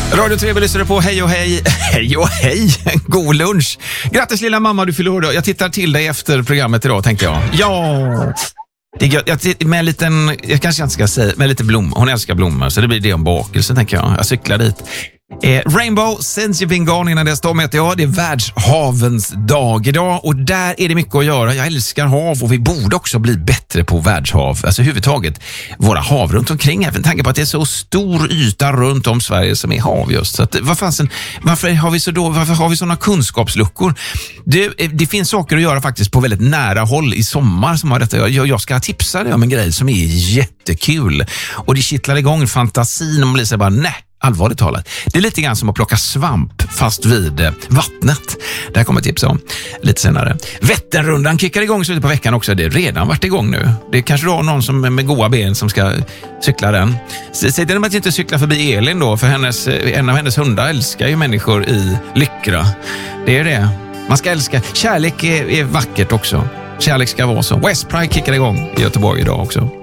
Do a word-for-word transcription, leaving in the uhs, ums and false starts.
Radio tre lyssnar på Hej och hej. Hej och hej. God lunch. Grattis lilla mamma, du fyller år idag. Jag tittar till dig efter programmet idag, tänkte jag. Ja. Det är, jag, med en liten, jag kanske inte ska säga, med lite blommor. Hon älskar blommor, så det blir det om bakelse, tänker jag. Jag cyklar dit. Eh, Rainbow, since you've been gone, innan det står heter jag. Det är världshavens dag idag och där är det mycket att göra. Jag älskar hav och vi borde också bli bättre på världshav. Alltså huvudtaget våra hav runt omkring. Även tanke på att det är så stor yta runt om Sverige som är hav just. Så att, vad fanns en, varför har vi så då, varför har vi sådana kunskapsluckor? Det, det finns saker att göra faktiskt på väldigt nära håll i sommar som har detta. Jag, jag ska tipsa dig om en grej som är jättekul och det kittlar igång fantasin och man blir så bara nej. Allvarligt talat. Det är lite grann som att plocka svamp fast vid eh, vattnet. Det här kommer jag tipsa om lite senare. Vätternrundan kickar igång slutet på veckan också. Det är redan varit igång nu. Det är kanske då någon som med goda ben som ska cykla den. Säg till dem att inte cykla förbi Elin då, för hennes, en av hennes hundar älskar ju människor i Lyckra. Det är det. Man ska älska. Kärlek är, är vackert också. Kärlek ska vara så. West Pride kickar igång i Göteborg idag också.